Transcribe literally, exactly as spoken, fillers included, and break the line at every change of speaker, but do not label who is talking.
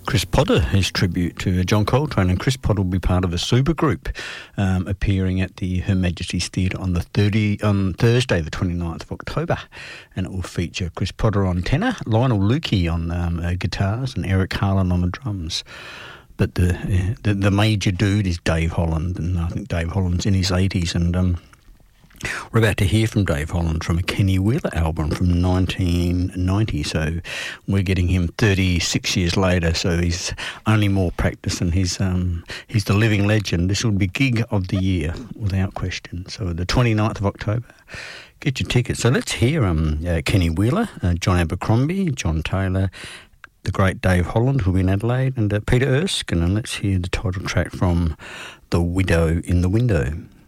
Chris Potter, his tribute to John Coltrane, and Chris Potter will be part of a super group um, appearing at the Her Majesty's Theatre on the thirty on Thursday, the twenty-ninth of October, and it will feature Chris Potter on tenor, Lionel Lukey on um, uh, guitars, and Eric Harlan on the drums. But the, uh, the the major dude is Dave Holland, and I think Dave Holland's in his eighties, and um, we're about to hear from Dave Holland from a Kenny Wheeler album from nineteen ninety, so we're getting him thirty-six years later, so he's only more practice, and he's um, he's the living legend. This will be gig of the year, without question. So the twenty-ninth of October, get your tickets. So let's hear um, uh, Kenny Wheeler, uh, John Abercrombie, John Taylor, the great Dave Holland, who'll be in Adelaide, and uh, Peter Erskine, and let's hear the title track from The Widow in the Window.